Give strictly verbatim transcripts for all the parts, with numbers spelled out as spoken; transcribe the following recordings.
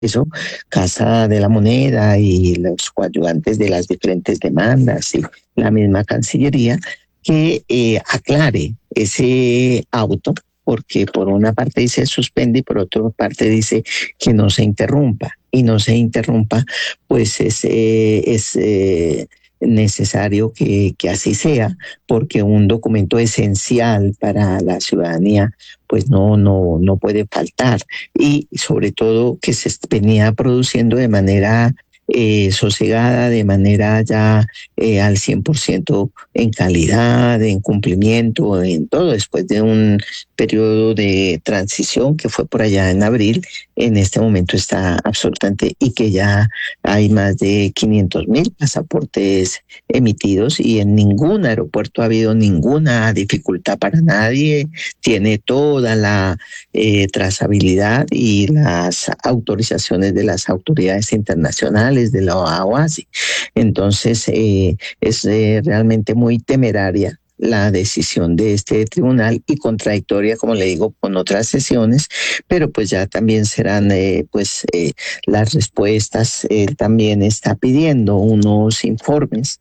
eso, Casa de la Moneda y los coadyuvantes de las diferentes demandas y la misma Cancillería, que eh, aclare ese auto, porque por una parte dice suspende y por otra parte dice que no se interrumpa. Y no se interrumpa, pues es, eh, es eh, necesario que, que así sea, porque un documento esencial para la ciudadanía pues no, no, no puede faltar. Y sobre todo que se venía produciendo de manera eh, sosegada, de manera ya eh, al cien por ciento en calidad, en cumplimiento, en todo, después de un periodo de transición que fue por allá en abril. En este momento está absolutamente, y que ya hay más de quinientos mil pasaportes emitidos y en ningún aeropuerto ha habido ninguna dificultad para nadie, tiene toda la eh, trazabilidad y las autorizaciones de las autoridades internacionales, de la OASI. Entonces eh, es eh, realmente muy temeraria la decisión de este tribunal y contradictoria, como le digo, con otras sesiones, pero pues ya también serán eh, pues eh, las respuestas. Él también está pidiendo unos informes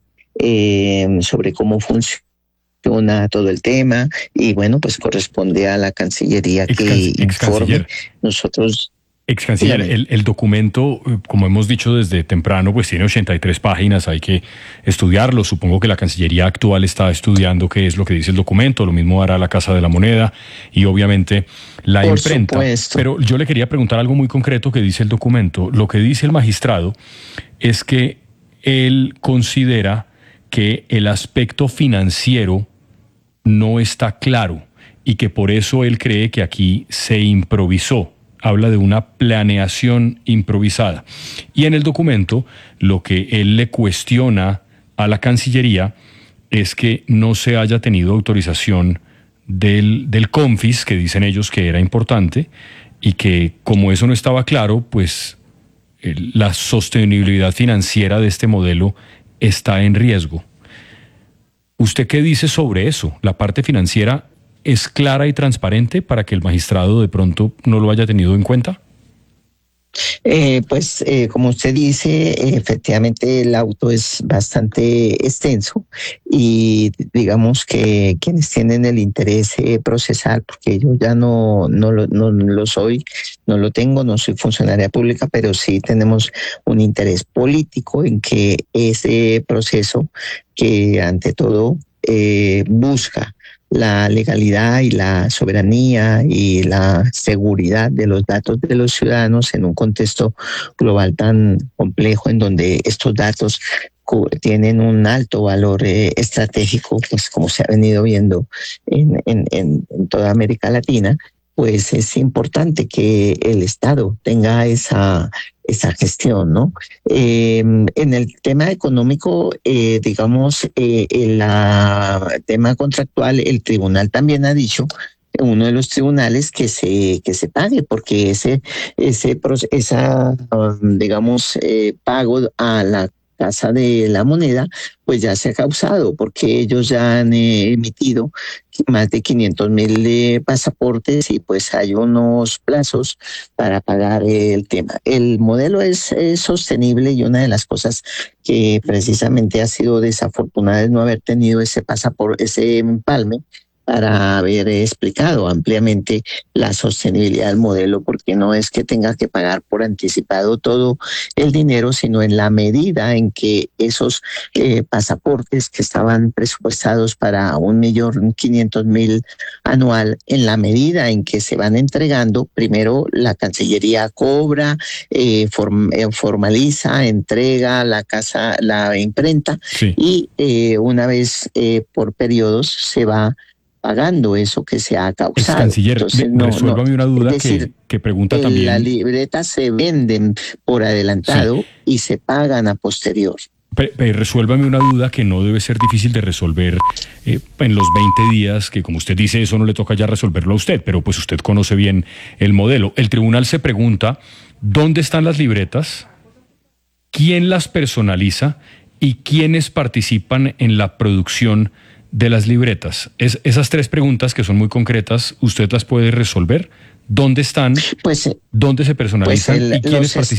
eh, sobre cómo funciona todo el tema y bueno, pues corresponde a la Cancillería Ex que ex informe. Nosotros... Ex canciller, el, el documento, como hemos dicho desde temprano, pues tiene ochenta y tres páginas, hay que estudiarlo. Supongo que la Cancillería actual está estudiando qué es lo que dice el documento, lo mismo hará la Casa de la Moneda y obviamente la Por imprenta. Supuesto. Pero yo le quería preguntar algo muy concreto que dice el documento. Lo que dice el magistrado es que él considera que el aspecto financiero no está claro y que por eso él cree que aquí se improvisó. Habla de una planeación improvisada. Y en el documento lo que él le cuestiona a la Cancillería es que no se haya tenido autorización del, del CONFIS, que dicen ellos que era importante, y que como eso no estaba claro, pues el, la sostenibilidad financiera de este modelo está en riesgo. ¿Usted qué dice sobre eso? ¿La parte financiera es clara y transparente para que el magistrado de pronto no lo haya tenido en cuenta? Eh, pues eh, como usted dice, efectivamente el auto es bastante extenso y digamos que quienes tienen el interés eh, procesal, porque yo ya no, no, lo, no lo soy, no lo tengo, no soy funcionaria pública, pero sí tenemos un interés político en que ese proceso que ante todo eh, busca la legalidad y la soberanía y la seguridad de los datos de los ciudadanos en un contexto global tan complejo en donde estos datos tienen un alto valor eh, estratégico, pues como se ha venido viendo en, en, en, en toda América Latina, pues es importante que el Estado tenga esa, esa gestión, ¿no? Eh, en el tema económico, eh, digamos, eh, el tema contractual, el tribunal también ha dicho, uno de los tribunales, que se que se pague, porque ese ese esa digamos eh, pago a la Casa de la Moneda pues ya se ha causado, porque ellos ya han eh, emitido más de quinientos mil eh, pasaportes y pues hay unos plazos para pagar eh, el tema. El modelo es, es sostenible y una de las cosas que precisamente ha sido desafortunada es no haber tenido ese pasaporte, ese empalme, para haber explicado ampliamente la sostenibilidad del modelo, porque no es que tenga que pagar por anticipado todo el dinero, sino en la medida en que esos eh, pasaportes que estaban presupuestados para un millón quinientos mil anual, en la medida en que se van entregando, primero la Cancillería cobra, eh, form, eh, formaliza, entrega la casa, la imprenta, sí. y eh, una vez eh, por periodos se va pagando eso que se ha causado. Ex canciller, Entonces, me, no, resuélvame no, una duda es decir, que, que pregunta el, también. las libretas se venden por adelantado Sí. y se pagan a posterior. Pe, pe, resuélvame una duda que no debe ser difícil de resolver eh, en los veinte días, que como usted dice, eso no le toca ya resolverlo a usted, pero pues usted conoce bien el modelo. El tribunal se pregunta, ¿dónde están las libretas? ¿Quién las personaliza? ¿Y quiénes participan en la producción de las libretas? Es, esas tres preguntas, que son muy concretas, ¿usted las puede resolver? ¿Dónde están? Pues, ¿Dónde se personalizan? pues el, ¿Y quiénes los participan?